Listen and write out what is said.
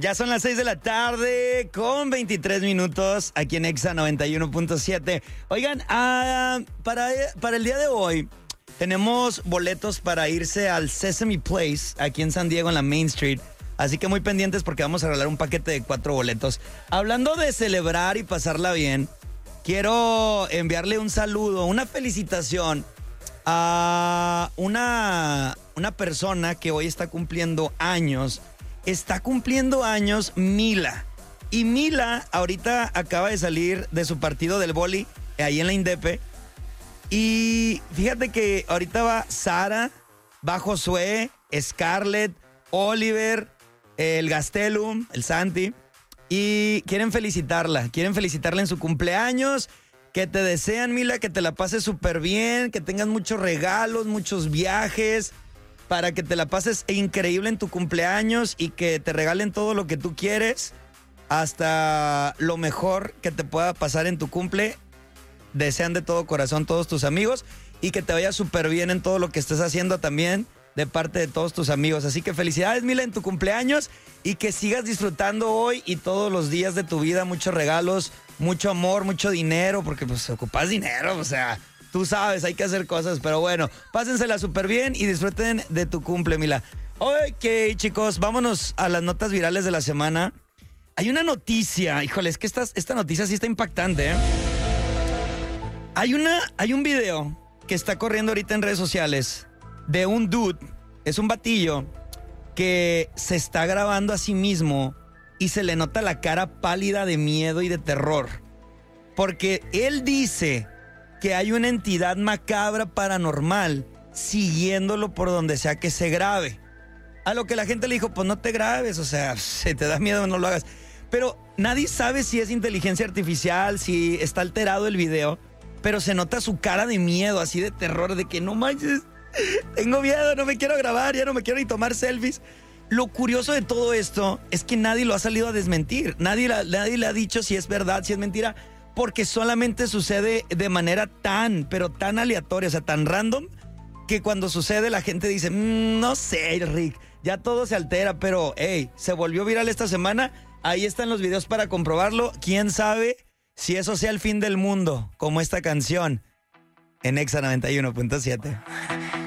Ya son las 6 de la tarde con 23 minutos aquí en Exa 91.7. Oigan, para el día de hoy tenemos boletos para irse al Sesame Place aquí en San Diego en la Main Street. Así que muy pendientes porque vamos a regalar un paquete de 4 boletos. Hablando de celebrar y pasarla bien, quiero enviarle un saludo, una felicitación a una persona que hoy está cumpliendo años. Está cumpliendo años Mila. Y Mila ahorita acaba de salir de su partido del boli ahí en la Indepe. Y fíjate que ahorita va Sara, va Josué, Scarlett, Oliver, el Gastelum, el Santi. Y quieren felicitarla en su cumpleaños. Que te desean, Mila, que te la pases súper bien, que tengas muchos regalos, muchos viajes, para que te la pases increíble en tu cumpleaños y que te regalen todo lo que tú quieres, hasta lo mejor que te pueda pasar en tu cumple. Desean de todo corazón todos tus amigos y que te vaya súper bien en todo lo que estés haciendo también de parte de todos tus amigos. Así que felicidades, Mila, en tu cumpleaños y que sigas disfrutando hoy y todos los días de tu vida. Muchos regalos, mucho amor, mucho dinero, porque pues ocupas dinero, o sea, tú sabes, hay que hacer cosas. Pero bueno, pásensela súper bien y disfruten de tu cumple, Mila. Ok, chicos, vámonos a las notas virales de la semana. Hay una noticia, híjole, es que esta noticia sí está impactante, ¿eh? Hay un video que está corriendo ahorita en redes sociales de un dude, es un batillo, que se está grabando a sí mismo y se le nota la cara pálida de miedo y de terror. Porque él dice que hay una entidad macabra paranormal siguiéndolo por donde sea que se grabe. A lo que la gente le dijo, pues no te grabes, o sea, si te da miedo no lo hagas. Pero nadie sabe si es inteligencia artificial, si está alterado el video, pero se nota su cara de miedo, así de terror, de que no manches, tengo miedo, no me quiero grabar, ya no me quiero ni tomar selfies. Lo curioso de todo esto es que nadie lo ha salido a desmentir. Nadie le ha dicho si es verdad, si es mentira, porque solamente sucede de manera pero tan aleatoria, o sea, tan random, que cuando sucede la gente dice, no sé, Rick, ya todo se altera, pero hey, se volvió viral esta semana. Ahí están los videos para comprobarlo. ¿Quién sabe si eso sea el fin del mundo, como esta canción en Exa 91.7?